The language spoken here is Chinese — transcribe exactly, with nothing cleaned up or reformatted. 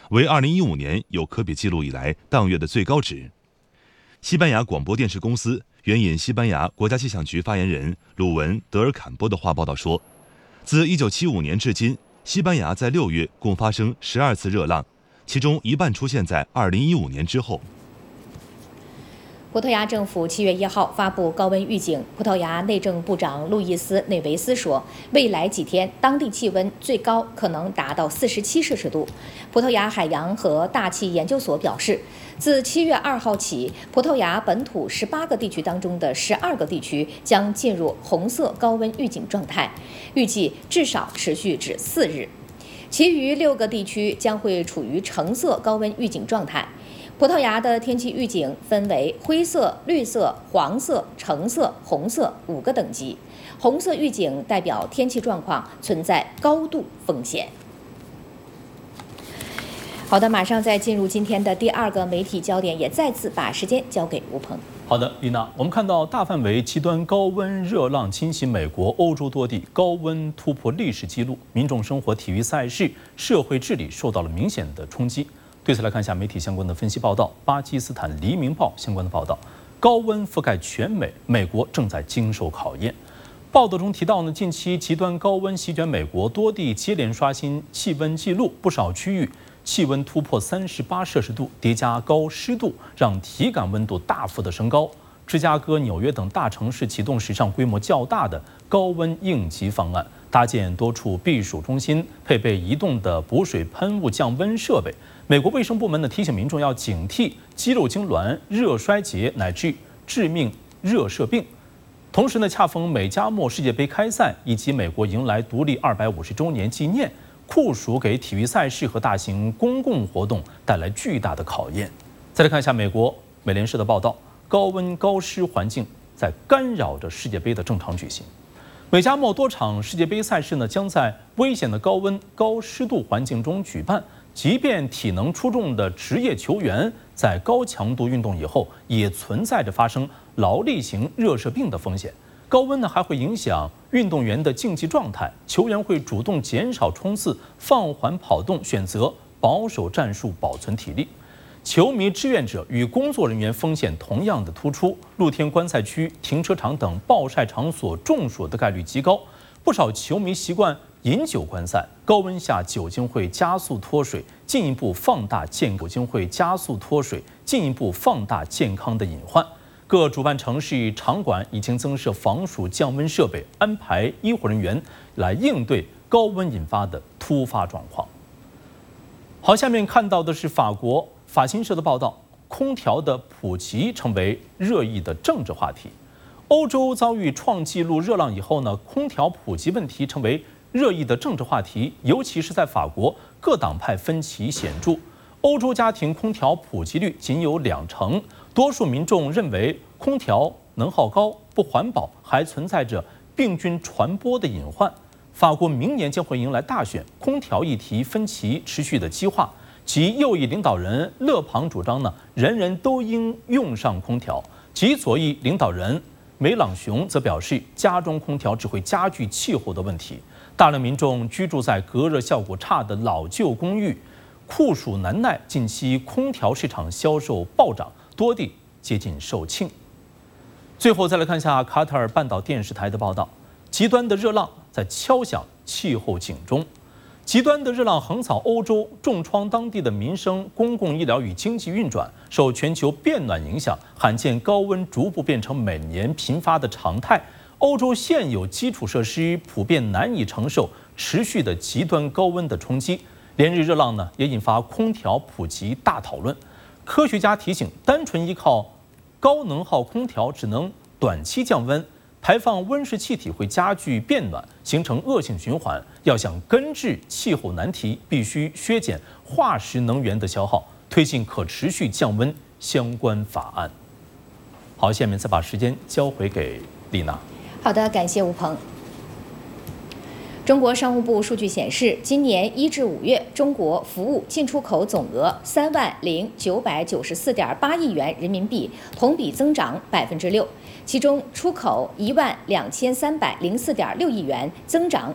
为二零一五年有可比记录以来当月的最高值。西班牙广播电视公司援引西班牙国家气象局发言人鲁文·德尔坎波的话报道说，自一九七五年至今，西班牙在六月共发生十二次热浪，其中一半出现在二零一五年之后。 葡萄牙政府七月一号发布高温预警。葡萄牙内政部长路易斯·内维斯说，未来几天当地气温最高可能达到四十七摄氏度。葡萄牙海洋和大气研究所表示，自七月二号起，葡萄牙本土十八个地区当中的十二个地区将进入红色高温预警状态，预计至少持续至四日。其余六个地区将会处于橙色高温预警状态。葡萄牙的天气预警分为灰色、绿色、黄色、橙色、红色五个等级。红色预警代表天气状况存在高度风险。好的，马上再进入今天的第二个媒体焦点，也再次把时间交给吴鹏。 好的，丽娜，我们看到大范围极端高温热浪侵袭美国、欧洲多地，高温突破历史记录，民众生活、体育赛事、社会治理受到了明显的冲击。对此来看一下媒体相关的分析报道。巴基斯坦《黎明报》相关的报道，高温覆盖全美，美国正在经受考验。报道中提到呢，近期极端高温席卷美国，多地接连刷新气温纪录，不少区域气温突破三十八摄氏度，叠加高湿度，让体感温度大幅的升高。芝加哥、纽约等大城市启动史上规模较大的高温应急方案，搭建多处避暑中心，配备移动的补水喷雾降温设备。美国卫生部门呢提醒民众要警惕肌肉痉挛、热衰竭乃至致命热射病。同时呢，恰逢美加墨世界杯开赛以及美国迎来独立二百五十周年纪念，酷暑给体育赛事和大型公共活动带来巨大的考验。再来看一下美国美联社的报道，高温高湿环境在干扰着世界杯的正常举行。美加墨多场世界杯赛事呢将在危险的高温高湿度环境中举办。即便体能出众的职业球员在高强度运动以后，也存在着发生劳力型热射病的风险。高温呢还会影响运动员的竞技状态，球员会主动减少冲刺，放缓跑动，选择保守战术保存体力。球迷志愿者与工作人员风险同样的突出，露天观赛区、停车场等暴晒场所中暑的概率极高。不少球迷习惯饮酒观赛，高温下酒精会加速脱水，进一步放大健酒精会加速脱水，进一步放大健康的隐患。各主办城市场馆已经增设防暑降温设备，安排医护人员来应对高温引发的突发状况。好，下面看到的是法国法新社的报道，空调的普及成为热议的政治话题。欧洲遭遇创纪录热浪以后呢，空调普及问题成为热议的政治话题，尤其是在法国，各党派分歧显著。欧洲家庭空调普及率仅有两成，多数民众认为空调能耗高、不环保，还存在着病菌传播的隐患。法国明年将会迎来大选，空调议题分歧持续的激化。其右翼领导人勒庞主张呢，人人都应用上空调；其左翼领导人梅朗雄则表示，家中空调只会加剧气候的问题。大量民众居住在隔热效果差的老旧公寓，酷暑难耐，近期空调市场销售暴涨，多地接近售罄。最后再来看一下卡塔尔半岛电视台的报道，极端的热浪在敲响气候警钟。极端的热浪横扫欧洲，重创当地的民生、公共医疗与经济运转。受全球变暖影响，罕见高温逐步变成每年频发的常态。欧洲现有基础设施普遍难以承受持续的极端高温的冲击。连日热浪呢，也引发空调普及大讨论。科学家提醒，单纯依靠高能耗空调只能短期降温，排放温室气体会加剧变暖，形成恶性循环。要想根治气候难题，必须削减化石能源的消耗，推进可持续降温相关法案。好，下面再把时间交回给丽娜。 好的，感谢吴鹏。中国商务部数据显示，今年一至五月，中国服务进出口总额三万零九百九十四点八亿元人民币，同比增长百分之六。其中，出口一万两千三百零四点六亿元，增长